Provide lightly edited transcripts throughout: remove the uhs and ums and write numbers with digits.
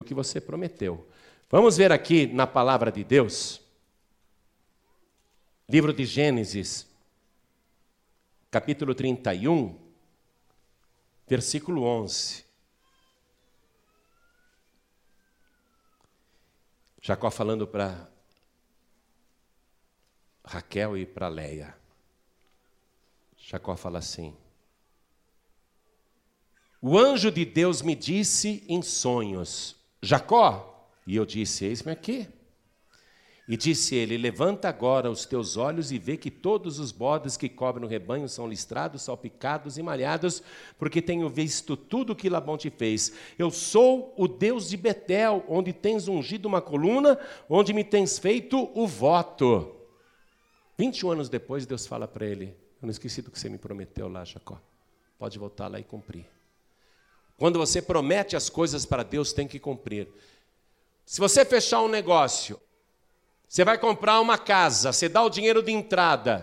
que você prometeu. Vamos ver aqui na palavra de Deus, livro de Gênesis, capítulo 31, versículo 11. Jacó falando para Raquel e para Leia. Jacó fala assim: o anjo de Deus me disse em sonhos, Jacó, e eu disse, eis-me aqui. E disse ele, levanta agora os teus olhos e vê que todos os bodes que cobrem o rebanho são listrados, salpicados e malhados, porque tenho visto tudo o que Labão te fez. Eu sou o Deus de Betel, onde tens ungido uma coluna, onde me tens feito o voto. 21 anos depois, Deus fala para ele, eu não esqueci do que você me prometeu lá, Jacó. Pode voltar lá e cumprir. Quando você promete as coisas para Deus, tem que cumprir. Se você fechar um negócio, você vai comprar uma casa, você dá o dinheiro de entrada.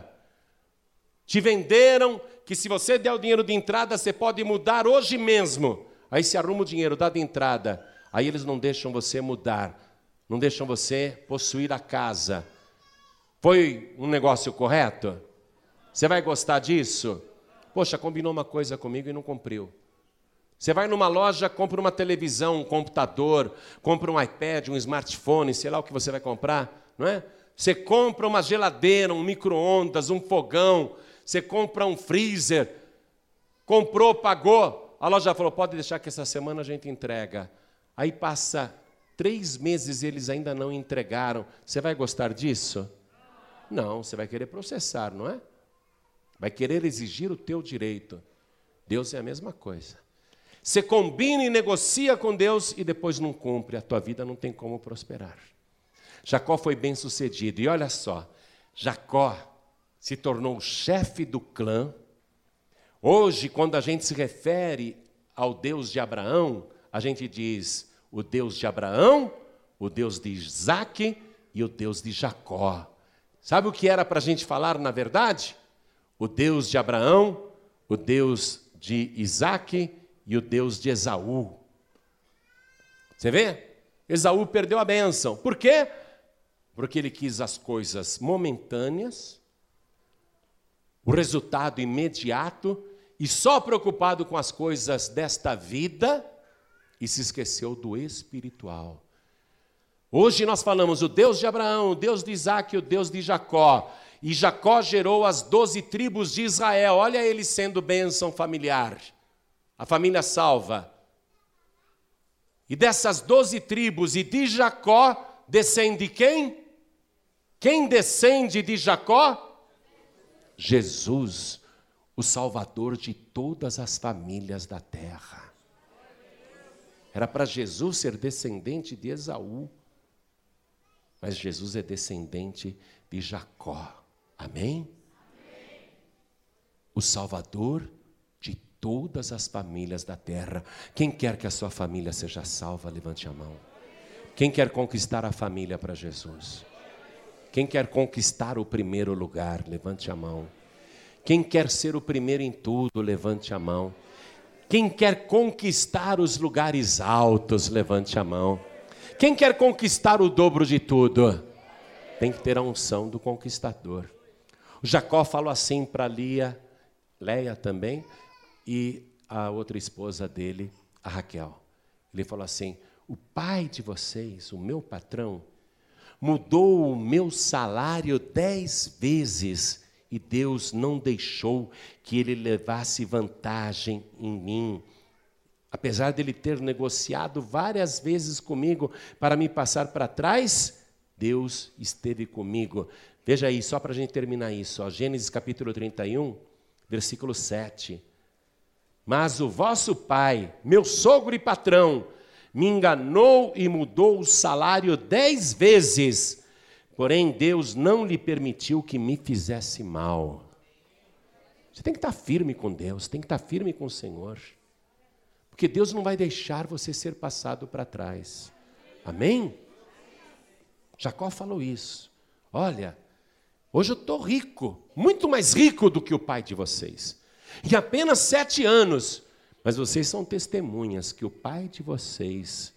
Te venderam que se você der o dinheiro de entrada, você pode mudar hoje mesmo. Aí você arruma o dinheiro, dá de entrada. Aí eles não deixam você mudar, não deixam você possuir a casa. Foi um negócio correto? Você vai gostar disso? Poxa, combinou uma coisa comigo e não cumpriu. Você vai numa loja, compra uma televisão, um computador, compra um iPad, um smartphone, sei lá o que você vai comprar, não é? Você compra uma geladeira, um micro-ondas, um fogão, você compra um freezer, comprou, pagou, a loja falou, pode deixar que essa semana a gente entrega. Aí passa 3 meses e eles ainda não entregaram. Você vai gostar disso? Não, você vai querer processar, não é? Vai querer exigir o teu direito. Deus é a mesma coisa. Você combina e negocia com Deus e depois não cumpre, a tua vida não tem como prosperar. Jacó foi bem sucedido, e olha só, Jacó se tornou o chefe do clã. Hoje, quando a gente se refere ao Deus de Abraão, a gente diz o Deus de Abraão, o Deus de Isaac e o Deus de Jacó. Sabe o que era para a gente falar na verdade? O Deus de Abraão, o Deus de Isaac e o Deus de Esaú. Você vê? Esaú perdeu a bênção. Por quê? Porque ele quis as coisas momentâneas, o resultado imediato, e só preocupado com as coisas desta vida, e se esqueceu do espiritual. Hoje nós falamos o Deus de Abraão, o Deus de Isaac e o Deus de Jacó. E Jacó gerou as 12 tribos de Israel. Olha ele sendo bênção familiar. A família salva. E dessas 12 tribos e de Jacó, descende quem? Quem descende de Jacó? Jesus, o Salvador de todas as famílias da terra. Era para Jesus ser descendente de Esaú, mas Jesus é descendente de Jacó. Amém? Amém. O Salvador de todas as famílias da terra. Quem quer que a sua família seja salva, levante a mão. Quem quer conquistar a família para Jesus? Quem quer conquistar o primeiro lugar, levante a mão. Quem quer ser o primeiro em tudo, levante a mão. Quem quer conquistar os lugares altos, levante a mão. Quem quer conquistar o dobro de tudo? Tem que ter a unção do conquistador. O Jacó falou assim para Leia também, e a outra esposa dele, a Raquel. Ele falou assim, o pai de vocês, o meu patrão, mudou o meu salário 10 vezes e Deus não deixou que ele levasse vantagem em mim. Apesar dele ter negociado várias vezes comigo para me passar para trás, Deus esteve comigo. Veja aí, só para a gente terminar isso, ó, Gênesis capítulo 31, versículo 7. Mas o vosso pai, meu sogro e patrão, me enganou e mudou o salário 10 vezes, porém Deus não lhe permitiu que me fizesse mal. Você tem que estar firme com Deus, tem que estar firme com o Senhor, porque Deus não vai deixar você ser passado para trás. Amém? Jacó falou isso. Olha, hoje eu estou rico, muito mais rico do que o pai de vocês. Em apenas 7 anos, mas vocês são testemunhas que o pai de vocês